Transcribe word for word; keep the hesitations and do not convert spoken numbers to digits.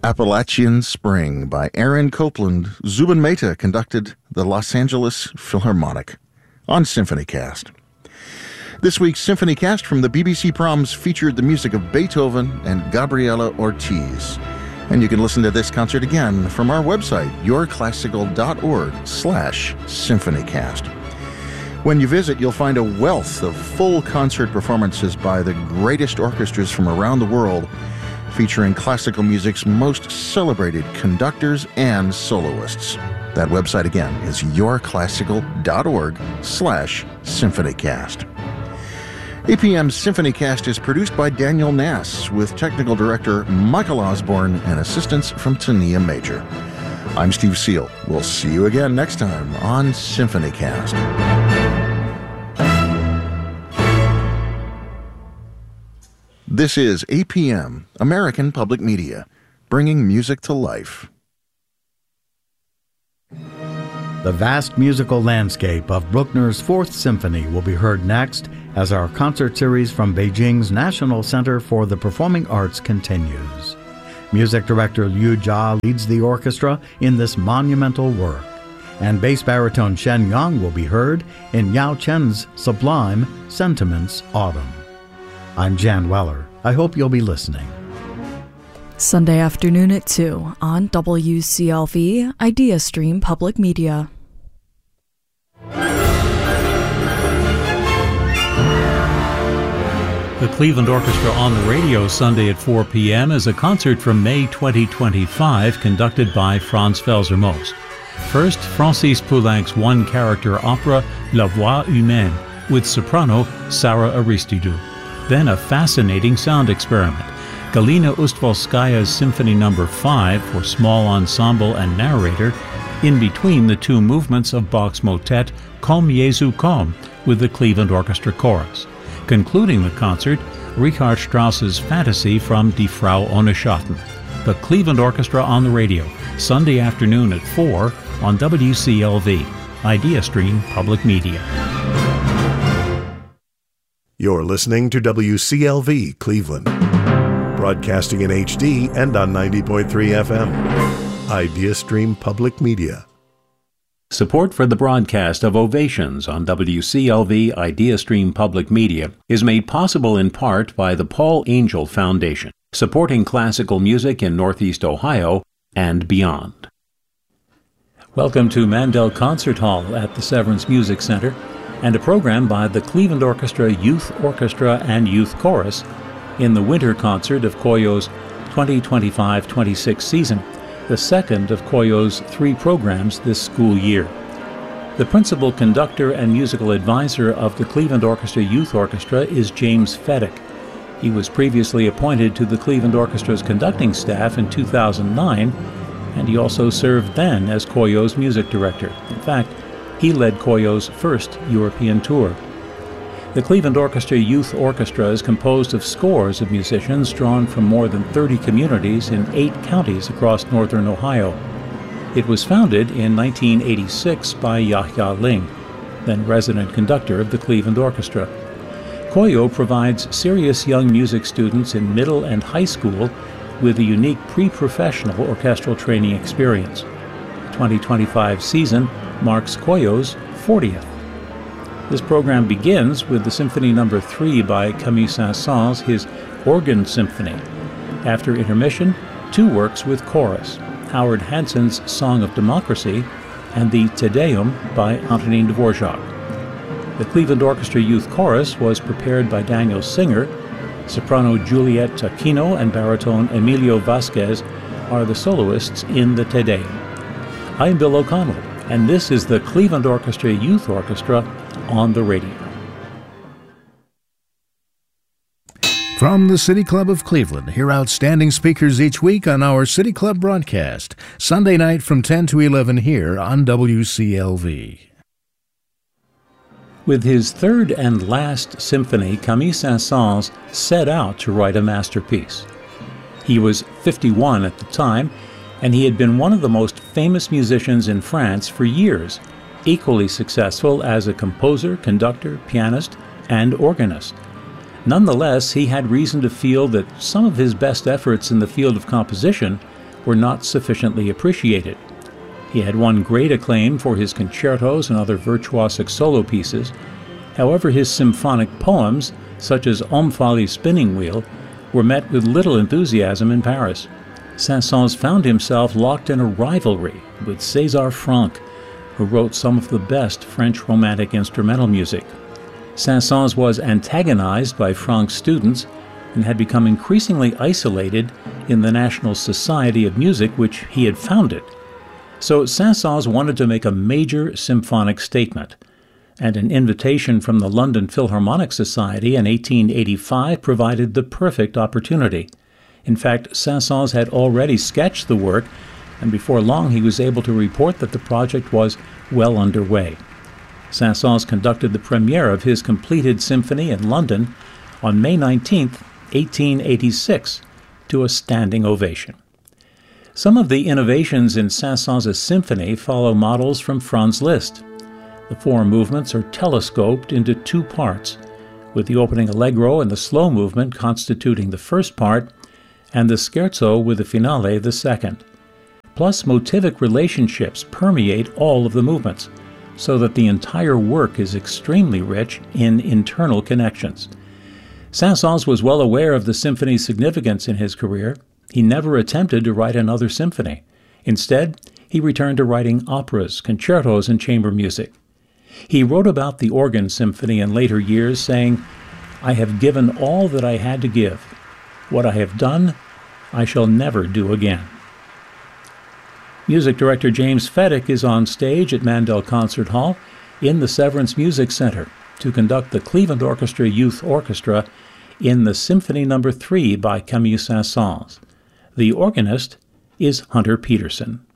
Appalachian Spring by Aaron Copland. Zubin Mehta conducted the Los Angeles Philharmonic on SymphonyCast. This week's SymphonyCast from the B B C Proms featured the music of Beethoven and Gabriela Ortiz. And you can listen to this concert again from our website, yourclassical.org slash symphonycast. When you visit, you'll find a wealth of full concert performances by the greatest orchestras from around the world, featuring classical music's most celebrated conductors and soloists. That website again is yourclassical.org slash symphonycast. A P M's SymphonyCast is produced by Daniel Nass with technical director Michael Osborne and assistance from Tania Major. I'm Steve Seal. We'll see you again next time on SymphonyCast. This is A P M, American Public Media, bringing music to life. The vast musical landscape of Bruckner's Fourth Symphony will be heard next as our concert series from Beijing's National Center for the Performing Arts continues. Music director Liu Jia leads the orchestra in this monumental work, and bass baritone Shen Yang will be heard in Yao Chen's sublime Sentiments Autumn. I'm Jan Weller. I hope you'll be listening. Sunday afternoon at two on W C L V Idea Stream Public Media. The Cleveland Orchestra on the Radio Sunday at four p.m. is a concert from May twenty twenty-five conducted by Franz Felser-Most. First, Francis Poulenc's one-character opera La Voix Humaine with soprano Sarah Aristidou. Then a fascinating sound experiment, Galina Ustvolskaya's Symphony Number five for small ensemble and narrator, in between the two movements of Bach's motet Komm Jesu komm with the Cleveland Orchestra Chorus. Concluding the concert, Richard Strauss's Fantasy from Die Frau ohne Schatten. The Cleveland Orchestra on the Radio, Sunday afternoon at four on W C L V, Idea Stream Public Media. You're listening to W C L V Cleveland, broadcasting in H D and on ninety point three F M. Idea Stream Public Media. Support for the broadcast of Ovations on W C L V Idea Stream Public Media is made possible in part by the Paul Angel Foundation, supporting classical music in Northeast Ohio and beyond. Welcome to Mandel Concert Hall at the Severance Music Center, and a program by the Cleveland Orchestra Youth Orchestra and Youth Chorus in the winter concert of Koyo's twenty twenty-five twenty-six season, the second of Koyo's three programs this school year. The principal conductor and musical advisor of the Cleveland Orchestra Youth Orchestra is James Fedek. He was previously appointed to the Cleveland Orchestra's conducting staff in two thousand nine, and he also served then as Koyo's music director. In fact, he led Koyo's first European tour. The Cleveland Orchestra Youth Orchestra is composed of scores of musicians drawn from more than thirty communities in eight counties across northern Ohio. It was founded in nineteen eighty-six by Yahya Ling, then resident conductor of the Cleveland Orchestra. Koyo provides serious young music students in middle and high school with a unique pre-professional orchestral training experience. The twenty twenty-five season marks Koyo's fortieth. This program begins with the Symphony Number three by Camille Saint-Saëns, his Organ Symphony. After intermission, two works with chorus, Howard Hanson's Song of Democracy and the Te Deum by Antonin Dvorak. The Cleveland Orchestra Youth Chorus was prepared by Daniel Singer. Soprano Juliette Taquino and baritone Emilio Vasquez are the soloists in the Te Deum. I'm Bill O'Connell, and this is the Cleveland Orchestra Youth Orchestra on the Radio. From the City Club of Cleveland, hear outstanding speakers each week on our City Club broadcast, Sunday night from ten to eleven here on W C L V. With his third and last symphony, Camille Saint-Saëns set out to write a masterpiece. He was fifty-one at the time, and he had been one of the most famous musicians in France for years, equally successful as a composer, conductor, pianist, and organist. Nonetheless, he had reason to feel that some of his best efforts in the field of composition were not sufficiently appreciated. He had won great acclaim for his concertos and other virtuosic solo pieces. However, his symphonic poems, such as Omphale's Spinning Wheel, were met with little enthusiasm in Paris. Saint-Saëns found himself locked in a rivalry with César Franck, who wrote some of the best French romantic instrumental music. Saint-Saëns was antagonized by Franck's students and had become increasingly isolated in the National Society of Music, which he had founded. So Saint-Saëns wanted to make a major symphonic statement, and an invitation from the London Philharmonic Society in eighteen eighty-five provided the perfect opportunity. In fact, Saint-Saëns had already sketched the work, and before long he was able to report that the project was well underway. Saint-Saëns conducted the premiere of his completed symphony in London on May nineteenth, eighteen eighty-six, to a standing ovation. Some of the innovations in Saint-Saëns' symphony follow models from Franz Liszt. The four movements are telescoped into two parts, with the opening allegro and the slow movement constituting the first part, and the scherzo with the finale the second. Plus, motivic relationships permeate all of the movements, so that the entire work is extremely rich in internal connections. Saint-Saëns was well aware of the symphony's significance in his career. He never attempted to write another symphony. Instead, he returned to writing operas, concertos, and chamber music. He wrote about the organ symphony in later years, saying, "I have given all that I had to give. What I have done, I shall never do again." Music director James Feddick is on stage at Mandel Concert Hall in the Severance Music Center to conduct the Cleveland Orchestra Youth Orchestra in the Symphony Number three by Camille Saint-Saëns. The organist is Hunter Peterson.